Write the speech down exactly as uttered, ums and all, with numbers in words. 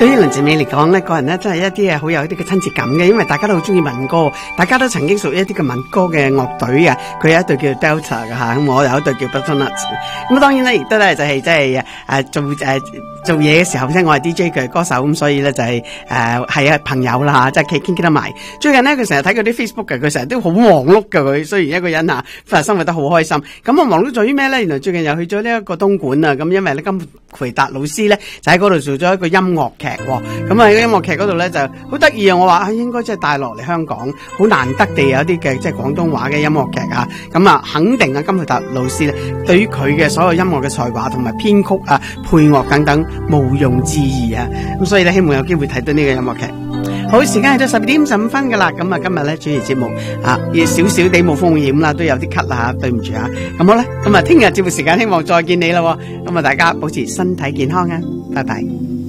對於林志美嚟講咧，個人咧真係一啲係好有一啲嘅親切感嘅，因為大家都好中意民歌，大家都曾經屬於一啲嘅民歌嘅樂隊嘅，佢有一隊叫 Delta 嘅吓，咁我有一隊叫 Butternuts。咁當然咧，亦都咧就係即係誒做誒、呃、做嘢嘅時候咧，我係 D J 佢係歌手，咁所以咧就係誒係啊朋友啦吓，即係傾傾得埋。最近咧佢成日睇佢啲 Facebook 嘅，佢成日都好忙碌嘅佢，雖然一個人吓，佢生活得好開心。咁我忙碌在於咩咧？原來最近又去咗呢一個東莞啊，咁因為咧金培達老師咧就喺嗰度做咗一個音樂劇。咁啊喺音樂劇嗰度咧就好得意啊！我話啊應該即係帶落嚟香港，好難得地有啲嘅即係廣東話嘅音樂劇啊！咁啊肯定啊金培達老師咧，對於佢嘅所有音樂嘅才華同埋編曲啊、配樂等等毋庸置疑啊！咁所以咧希望有機會睇到呢個音樂劇。好，時間係到十二點十五分噶啦，咁啊今日咧主持節目啊，要少少地冇風險啦，都有啲咳啦吓，對唔住啊！咁好啦，咁啊聽日節目時間希望再見你啦，咁啊大家保持身體健康啊，拜拜。